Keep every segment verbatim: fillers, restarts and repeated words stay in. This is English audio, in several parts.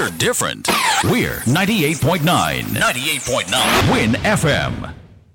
We're different. We're ninety-eight point nine. ninety-eight point nine. Win F M.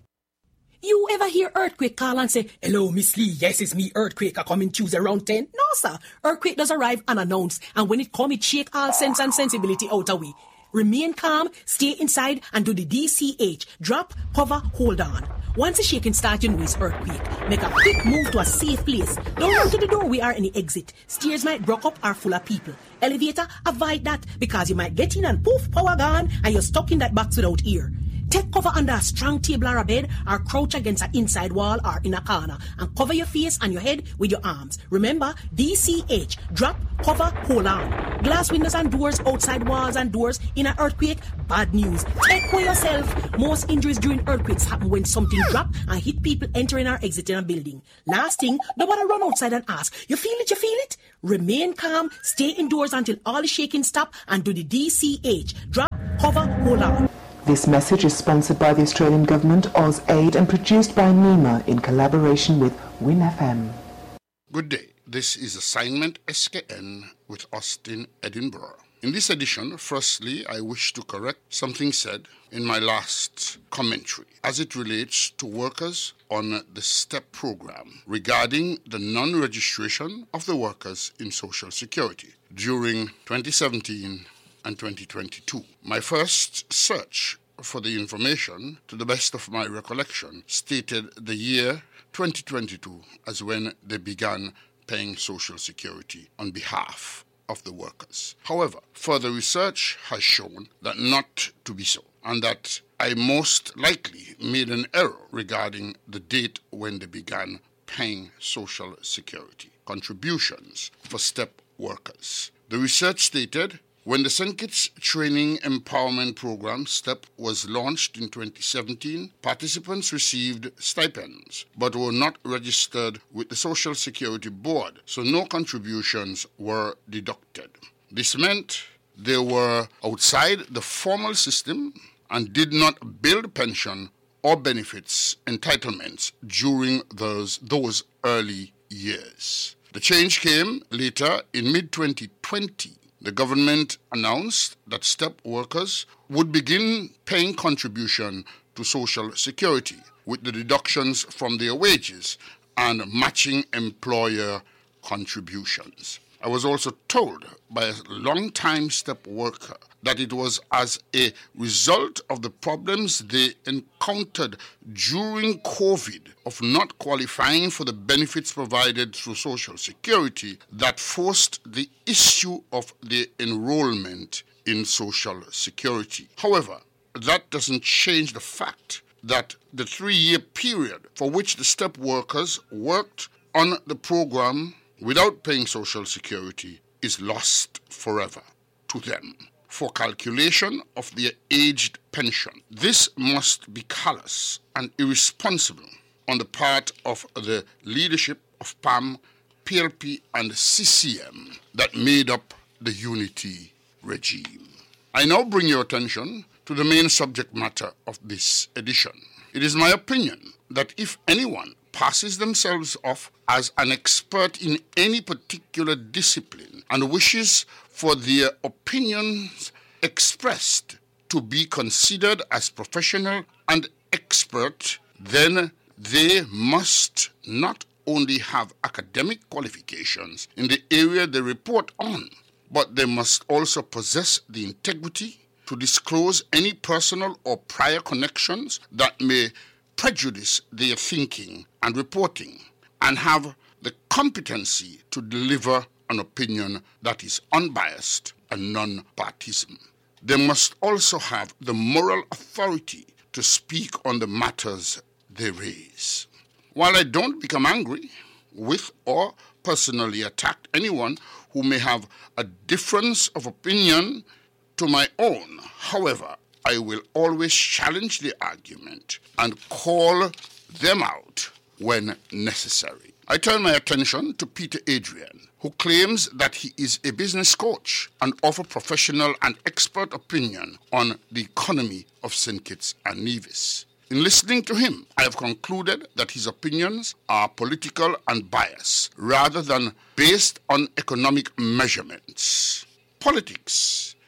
You ever hear Earthquake call and say, "Hello, Miss Lee, yes, it's me, Earthquake, I come in Tuesday around ten? No, sir. Earthquake does arrive unannounced, and when it come, it shake all sense and sensibility out of we. Remain calm, stay inside, and do the D C H. Drop, cover, hold on. Once the shaking starts, you know it's earthquake. Make a quick move to a safe place. Don't run to the door, we are in the exit. Stairs might block up or full of people. Elevator, avoid that, because you might get in and poof, power gone, and you're stuck in that box without ear. Take cover under a strong table or a bed, or crouch against an inside wall or in a corner, and cover your face and your head with your arms. Remember, D C H. Drop, cover, hold on. Glass windows and doors, outside walls and doors in an earthquake, bad news. Take care yourself. Most injuries during earthquakes happen when something drop and hit people entering or exiting a building. Last thing, nobody run outside and ask, you feel it, you feel it? Remain calm, stay indoors until all the shaking stop, and do the D C H. Drop, cover, hold on. This message is sponsored by the Australian Government, AusAid, and produced by NEMA in collaboration with Win F M. Good day. This is Assignment S K N with Austin Edinburgh. In this edition, firstly, I wish to correct something said in my last commentary as it relates to workers on the STEP program regarding the non-registration of the workers in Social Security during twenty seventeen and twenty twenty-two. My first search for the information, to the best of my recollection, stated the year twenty twenty-two as when they began paying Social Security on behalf of the workers. However, further research has shown that not to be so, and that I most likely made an error regarding the date when they began paying Social Security contributions for STEP workers. The research stated when the Saint Kitts Training Empowerment Program, STEP, was launched in twenty seventeen, participants received stipends but were not registered with the Social Security Board, so no contributions were deducted. This meant they were outside the formal system and did not build pension or benefits entitlements during those, those early years. The change came later in mid twenty twenty. The government announced that STEP workers would begin paying contribution to Social Security with the deductions from their wages and matching employer contributions. I was also told by a long-time STEP worker that it was as a result of the problems they encountered during COVID of not qualifying for the benefits provided through Social Security that forced the issue of their enrollment in Social Security. However, that doesn't change the fact that the three-year period for which the STEP workers worked on the program without paying Social Security is lost forever to them for calculation of their aged pension. This must be callous and irresponsible on the part of the leadership of P A M, P L P, and C C M that made up the unity regime. I now bring your attention to the main subject matter of this edition. It is my opinion that if anyone passes themselves off as an expert in any particular discipline and wishes for their opinions expressed to be considered as professional and expert, then they must not only have academic qualifications in the area they report on, but they must also possess the integrity to disclose any personal or prior connections that may prejudice their thinking and reporting, and have the competency to deliver an opinion that is unbiased and non-partisan. They must also have the moral authority to speak on the matters they raise. While I don't become angry with or personally attack anyone who may have a difference of opinion to my own, however, I will always challenge the argument and call them out when necessary. I turn my attention to Peter Adrian, who claims that he is a business coach and offers professional and expert opinion on the economy of Saint Kitts and Nevis. In listening to him, I have concluded that his opinions are political and biased rather than based on economic measurements. Politics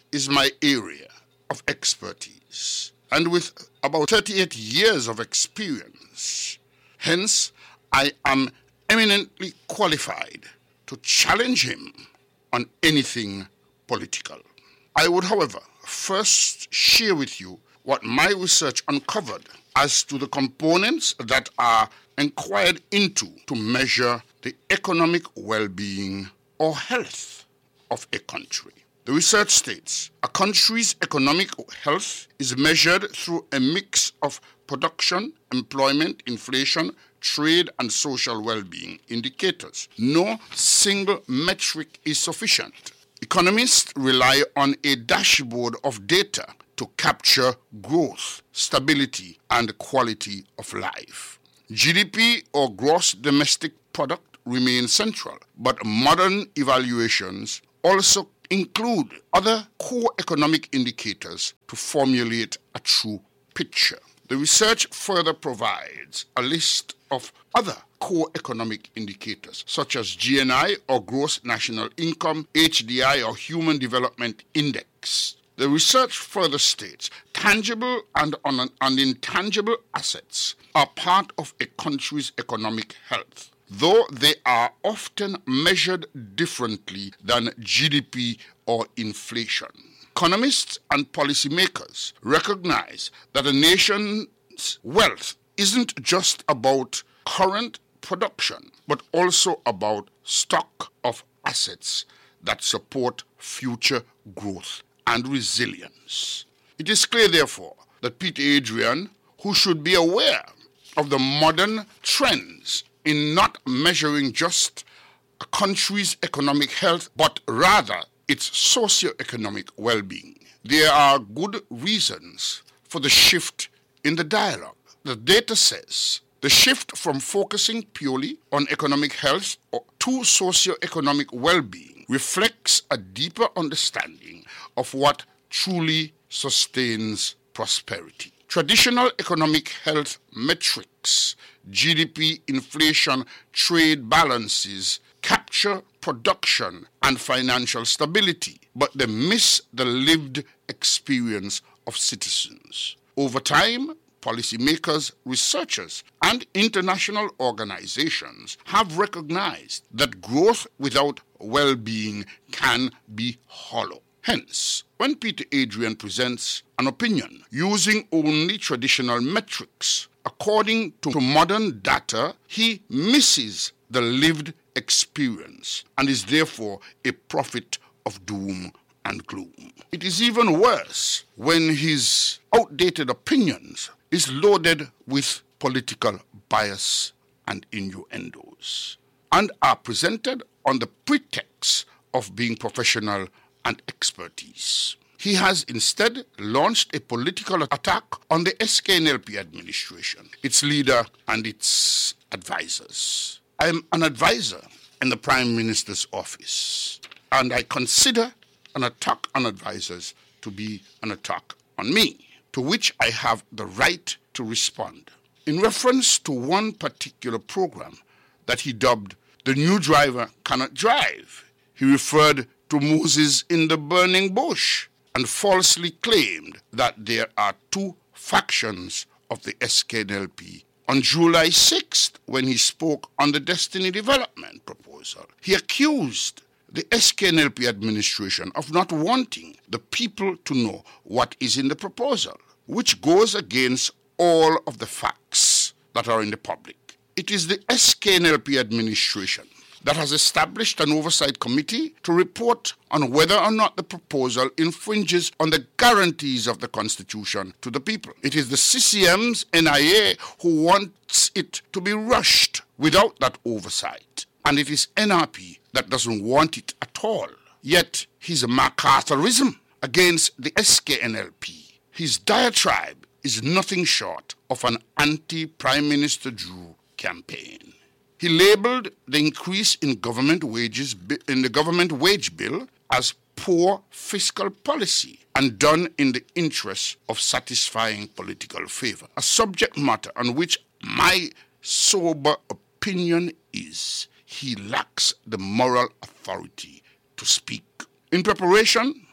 is my area of expertise, and with about thirty-eight years of experience, hence I am eminently qualified to challenge him on anything political. I would, however, first share with you what my research uncovered as to the components that are inquired into to measure the economic well-being or health of a country. The research states a country's economic health is measured through a mix of production, employment, inflation, trade, and social well-being indicators. No single metric is sufficient. Economists rely on a dashboard of data to capture growth, stability, and quality of life. G D P, or gross domestic product, remains central, but modern evaluations also include other core economic indicators to formulate a true picture. The research further provides a list of other core economic indicators, such as G N I, or Gross National Income, H D I, or Human Development Index. The research further states tangible and, un- and intangible assets are part of a country's economic health, though they are often measured differently than G D P or inflation. Economists and policymakers recognize that a nation's wealth isn't just about current production, but also about stock of assets that support future growth and resilience. It is clear, therefore, that Peter Adrian, who should be aware of the modern trends in not measuring just a country's economic health, but rather its socio-economic well-being. There are good reasons for the shift in the dialogue. The data says the shift from focusing purely on economic health to socio-economic well-being reflects a deeper understanding of what truly sustains prosperity. Traditional economic health metrics, G D P, inflation, trade balances, capture production and financial stability, but they miss the lived experience of citizens. Over time, policymakers, researchers, and international organizations have recognized that growth without well-being can be hollow. Hence, when Peter Adrian presents an opinion using only traditional metrics, according to modern data, he misses the lived experience and is therefore a prophet of doom and gloom. It is even worse when his outdated opinions is loaded with political bias and innuendos and are presented on the pretext of being professional and expertise. He has instead launched a political attack on the S K N L P administration, its leader and its advisors. I am an advisor in the Prime Minister's office, and I consider an attack on advisors to be an attack on me, to which I have the right to respond. In reference to one particular program that he dubbed "The New Driver Cannot Drive," he referred to Moses in the burning bush and falsely claimed that there are two factions of the S K N L P. On July sixth, when he spoke on the Destiny Development proposal, he accused the S K N L P administration of not wanting the people to know what is in the proposal, which goes against all of the facts that are in the public. It is the S K N L P administration that has established an oversight committee to report on whether or not the proposal infringes on the guarantees of the Constitution to the people. It is the C C M's N I A who wants it to be rushed without that oversight. And it is N R P that doesn't want it at all. Yet his MacArthurism against the S K N L P, his diatribe, is nothing short of an anti-Prime Minister Drew campaign. He labeled the increase in government wages in the government wage bill as poor fiscal policy and done in the interest of satisfying political favor, a subject matter on which my sober opinion is he lacks the moral authority to speak. In preparation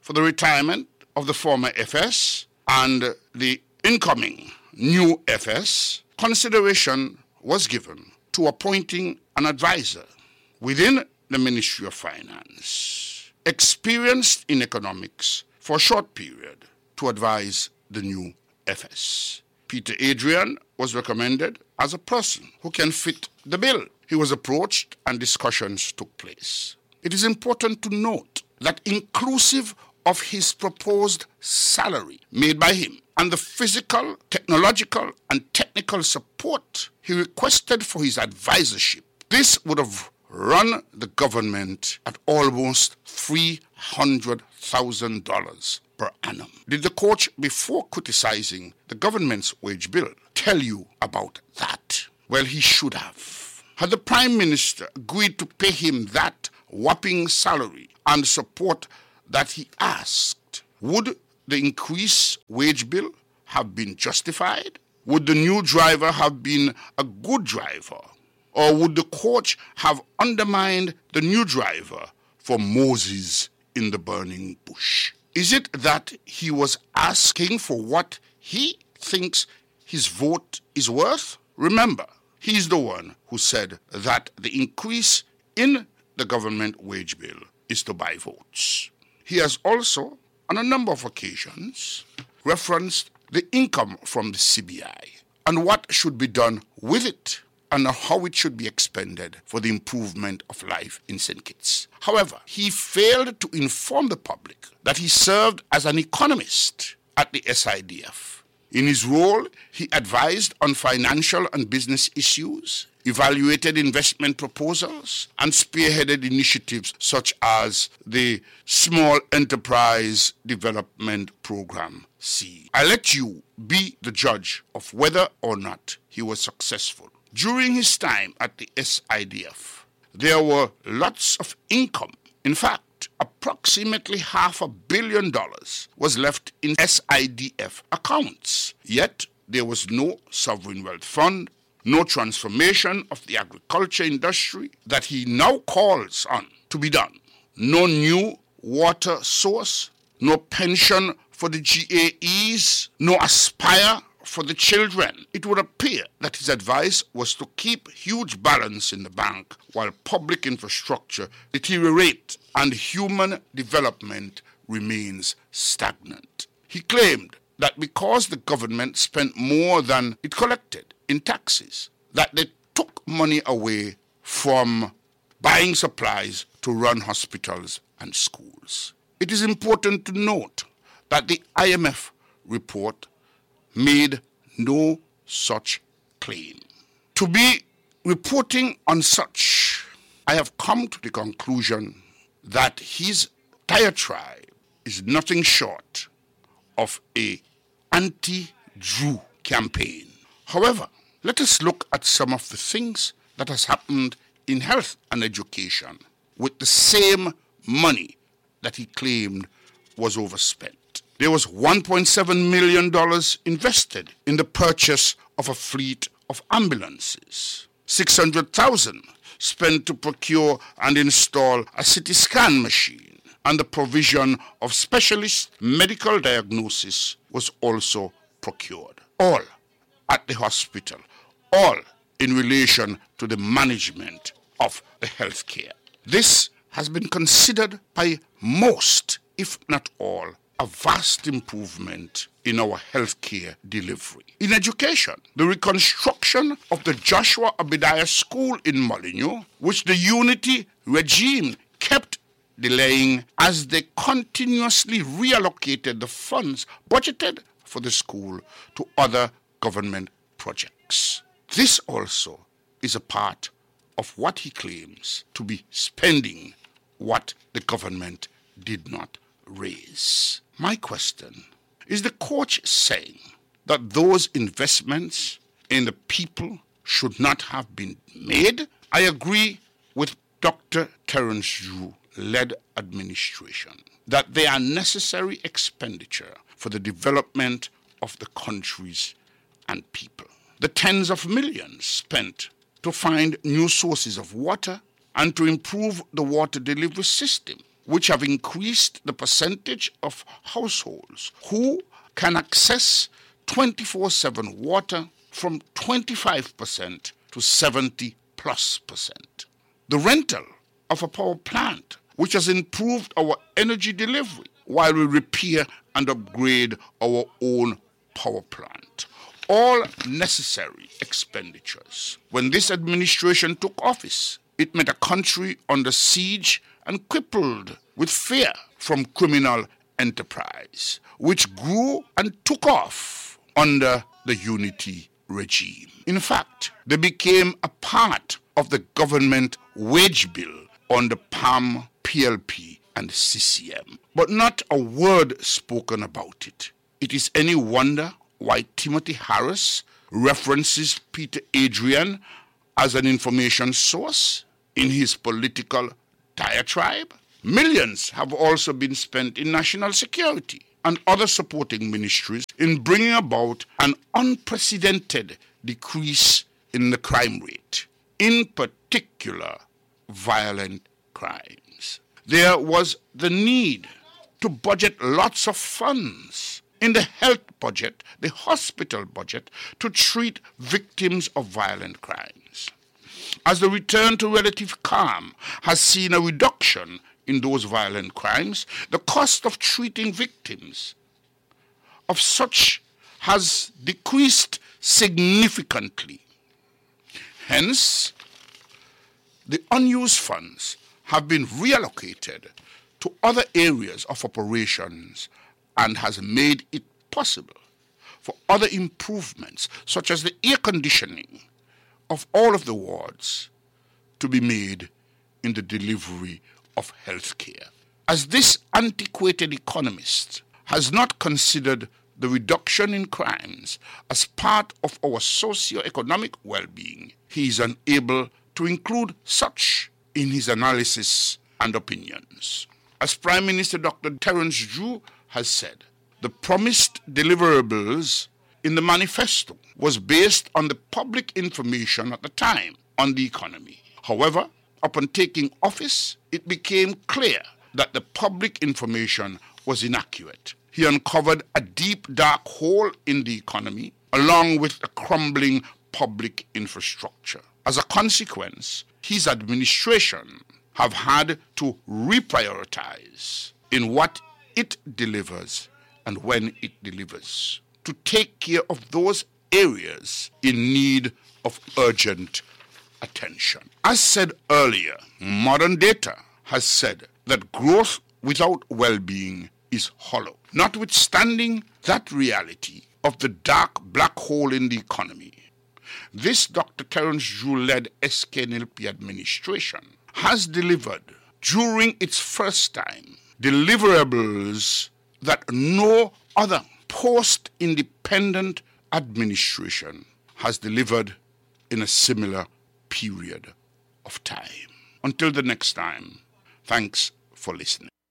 for the retirement of the former F S and the incoming new F S, consideration was given to appointing an advisor within the Ministry of Finance, experienced in economics for a short period, to advise the new F S. Peter Adrian was recommended as a person who can fit the bill. He was approached and discussions took place. It is important to note that inclusive of his proposed salary made by him and the physical, technological, and technical support he requested for his advisorship, this would have run the government at almost three hundred thousand dollars per annum. Did the coach, before criticizing the government's wage bill, tell you about that? Well, he should have. Had the Prime Minister agreed to pay him that whopping salary and support that he asked, would the increased wage bill have been justified? Would the new driver have been a good driver? Or would the coach have undermined the new driver for Moses in the burning bush? Is it that he was asking for what he thinks his vote is worth? Remember, he's the one who said that the increase in the government wage bill is to buy votes. He has also, on a number of occasions, referenced the income from the C B I and what should be done with it and how it should be expended for the improvement of life in Saint Kitts. However, he failed to inform the public that he served as an economist at the S I D F. In his role, he advised on financial and business issues, evaluated investment proposals, and spearheaded initiatives such as the Small Enterprise Development Program, SEED. I let you be the judge of whether or not he was successful. During his time at the S I D F, there were lots of income. In fact, approximately half a billion dollars was left in S I D F accounts. Yet, there was no sovereign wealth fund, no transformation of the agriculture industry that he now calls on to be done, no new water source, no pension for the G A Es, no Aspire for the children. It would appear that his advice was to keep huge balance in the bank while public infrastructure deteriorates and human development remains stagnant. He claimed that because the government spent more than it collected in taxes, that they took money away from buying supplies to run hospitals and schools. It is important to note that the I M F report made no such claim. To be reporting on such, I have come to the conclusion that his diatribe is nothing short of a anti-Jew campaign. However, let us look at some of the things that has happened in health and education with the same money that he claimed was overspent. There was one point seven million dollars invested in the purchase of a fleet of ambulances. six hundred thousand dollars spent to procure and install a C T scan machine, and the provision of specialist medical diagnosis was also procured. All at the hospital, all in relation to the management of the healthcare. This has been considered by most, if not all, a vast improvement in our healthcare delivery. In education, the reconstruction of the Joshua Obadiah School in Molineux, which the Unity regime kept delaying as they continuously reallocated the funds budgeted for the school to other government projects. This also is a part of what he claims to be spending what the government did not raise. My question, is the coach saying that those investments in the people should not have been made? I agree with Doctor Terence Drew-led administration that they are necessary expenditure for the development of the countries and people. The tens of millions spent to find new sources of water and to improve the water delivery system which have increased the percentage of households who can access twenty-four seven water from twenty-five percent to seventy plus percent. The rental of a power plant, which has improved our energy delivery while we repair and upgrade our own power plant. All necessary expenditures. When this administration took office, it met a country under siege and crippled with fear from criminal enterprise, which grew and took off under the unity regime. In fact, they became a part of the government wage bill under P A M, P L P, and C C M. But not a word spoken about it. It is any wonder why Timothy Harris references Peter Adrian as an information source in his political diatribe. Millions have also been spent in national security and other supporting ministries in bringing about an unprecedented decrease in the crime rate, in particular violent crimes. There was the need to budget lots of funds in the health budget, the hospital budget, to treat victims of violent crimes. As the return to relative calm has seen a reduction in those violent crimes, the cost of treating victims of such has decreased significantly. Hence, the unused funds have been reallocated to other areas of operations and has made it possible for other improvements, such as the air conditioning of all of the wards, to be made in the delivery of health care. As this antiquated economist has not considered the reduction in crimes as part of our socio-economic well-being, he is unable to include such in his analysis and opinions. As Prime Minister Doctor Terence Drew has said, the promised deliverables in the manifesto was based on the public information at the time on the economy. However, upon taking office, it became clear that the public information was inaccurate. He uncovered a deep, dark hole in the economy, along with a crumbling public infrastructure. As a consequence, his administration have had to reprioritize in what it delivers and when it delivers, to take care of those areas in need of urgent attention. As said earlier, modern data has said that growth without well-being is hollow. Notwithstanding that reality of the dark black hole in the economy, this Doctor Terence Drew-led S K N L P administration has delivered, during its first time, deliverables that no other post-independent administration has delivered in a similar period of time. Until the next time, thanks for listening.